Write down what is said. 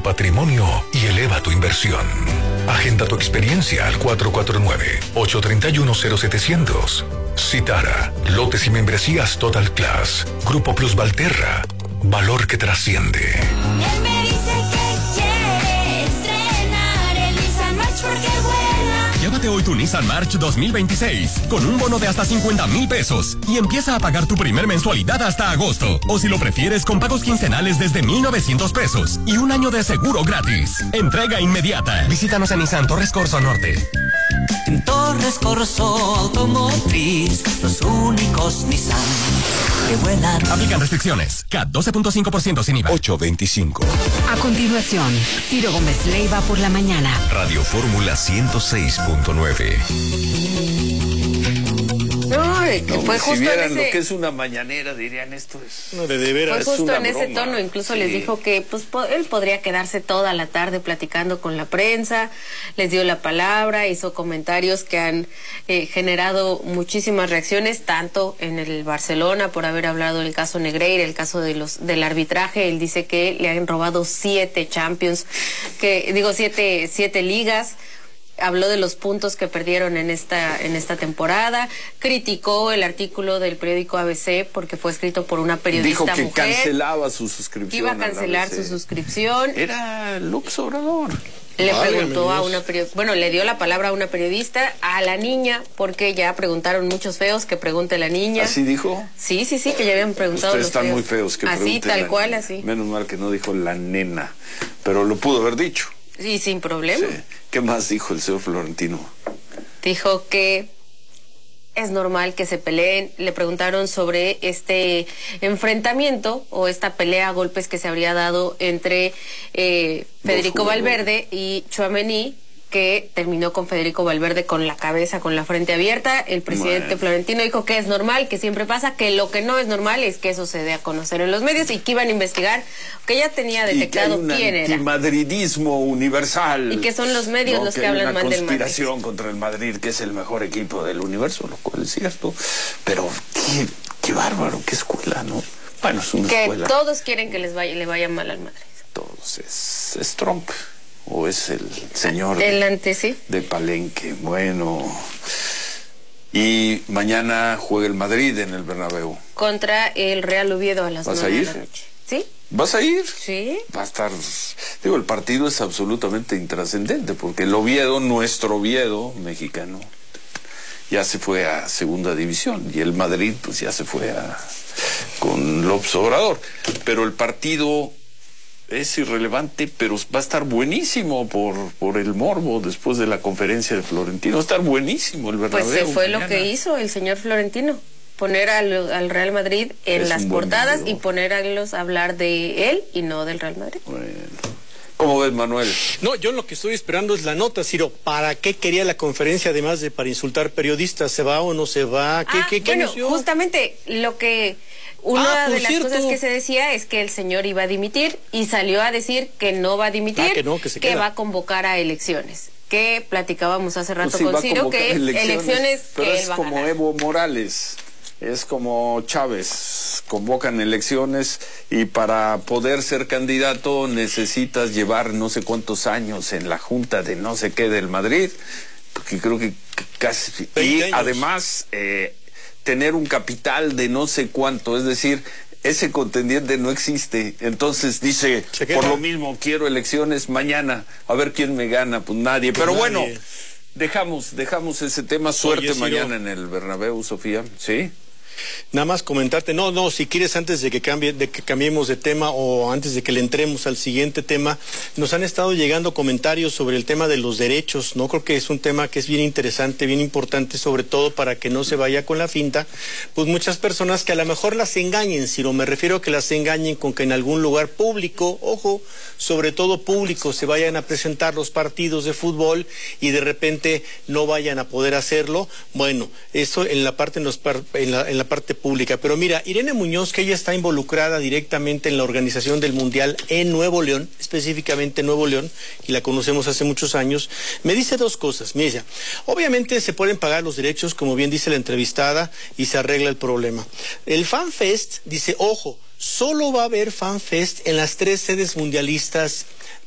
patrimonio y eleva tu inversión. Agenda tu experiencia al 449-831-0700. Citara, lotes y membresías Total Class. Grupo Plus Valterra, valor que trasciende. Él me dice que quiere estrenar el Nissan March porque vuela. Llévate hoy tu Nissan March 2026 con un bono de hasta 50,000 pesos y empieza a pagar tu primer mensualidad hasta agosto. O si lo prefieres, con pagos quincenales desde 1,900 pesos y un año de seguro gratis. Entrega inmediata. Visítanos en Nissan Torres Corso Norte. En Torres Corso Automotriz, los únicos Nissan que vuelan. Aplican restricciones. CAT 12.5% sin IVA. 825. A continuación, Ciro Gómez Leiva por la mañana. Radio Fórmula 106.9. No, fue si justo vieran en ese... lo que es una mañanera, dirían esto es... No, de veras. Fue justo en ese tono, incluso sí. Les dijo que pues él podría quedarse toda la tarde platicando con la prensa, les dio la palabra, hizo comentarios que han generado muchísimas reacciones, tanto en el Barcelona por haber hablado del caso Negreira, el caso del arbitraje. Él dice que le han robado 7 Champions, siete ligas. Habló de los puntos que perdieron en esta temporada, criticó el artículo del periódico ABC porque fue escrito por una periodista mujer. Dijo que cancelaba su suscripción. Que iba a cancelar su suscripción. Era López Obrador. Le preguntó a una le dio la palabra a una periodista, a la niña, porque ya preguntaron muchos feos, que pregunte la niña. ¿Así dijo? Sí, que ya habían preguntado. Ustedes están muy feos, que pregunte así, tal cual, así. Menos mal que no dijo la nena, pero lo pudo haber dicho. Y sin problema. Sí. ¿Qué más dijo el señor Florentino? Dijo que es normal que se peleen. Le preguntaron sobre este enfrentamiento o esta pelea a golpes que se habría dado entre Federico Valverde y Tchouaméni, que terminó con Federico Valverde con la cabeza, con la frente abierta. El presidente Florentino dijo que es normal, que siempre pasa, que lo que no es normal es que eso se dé a conocer en los medios y que iban a investigar, que ya tenía detectado quién era. Antimadridismo universal. Y que son los medios los que hablan mal del Madrid. Una conspiración contra el Madrid, que es el mejor equipo del universo, lo cual es cierto. Pero qué bárbaro, qué escuela, ¿no? Bueno, es una escuela. Que todos quieren que le vaya mal al Madrid. Todos. Es Trump. ¿O es el señor de Palenque? Bueno. Y mañana juega el Madrid en el Bernabéu. Contra el Real Oviedo a las 9 de la noche. ¿Sí? ¿Vas a ir? Sí. Va a estar... el partido es absolutamente intrascendente, porque el Oviedo, nuestro Oviedo mexicano, ya se fue a segunda división, y el Madrid pues ya se fue con López Obrador. Pero el partido... es irrelevante, pero va a estar buenísimo por el morbo después de la conferencia de Florentino. Va a estar buenísimo el Bernabéu. Pues fue lo que hizo el señor Florentino. Poner al Real Madrid en las portadas y ponerlos a hablar de él y no del Real Madrid. Bueno. ¿Cómo ves, Manuel? No, yo lo que estoy esperando es la nota, Ciro. ¿Para qué quería la conferencia, además de para insultar periodistas? ¿Se va o no se va? ¿Qué anunció? Justamente lo que... Una de las cosas que se decía es que el señor iba a dimitir y salió a decir que no va a dimitir, que va a convocar a elecciones. Que platicábamos hace rato con Ciro, que elecciones pero que es él va a como ganar. Evo Morales, es como Chávez, convocan elecciones y para poder ser candidato necesitas llevar no sé cuántos años en la junta de no sé qué del Madrid, porque creo que casi... Y además... tener un capital de no sé cuánto, es decir, ese contendiente no existe. Entonces dice, por lo mismo quiero elecciones mañana, a ver quién me gana, pues nadie. Pero bueno, dejamos ese tema. Suerte mañana en el Bernabéu, Sofía. ¿Sí? Nada más comentarte, si quieres, antes de que cambiemos de tema o antes de que le entremos al siguiente tema, nos han estado llegando comentarios sobre el tema de los derechos, ¿no? Creo que es un tema que es bien interesante, bien importante, sobre todo para que no se vaya con la finta, pues muchas personas que a lo mejor las engañen, Ciro, me refiero a que las engañen con que en algún lugar público, ojo, sobre todo público, se vayan a presentar los partidos de fútbol y de repente no vayan a poder hacerlo. Bueno, eso en la parte en la parte pública. Pero mira, Irene Muñoz, que ella está involucrada directamente en la organización del Mundial en Nuevo León, específicamente en Nuevo León, y la conocemos hace muchos años, me dice dos cosas. Me dice, obviamente se pueden pagar los derechos, como bien dice la entrevistada, y se arregla el problema. El FanFest, dice, ojo, solo va a haber FanFest en las 3 sedes mundialistas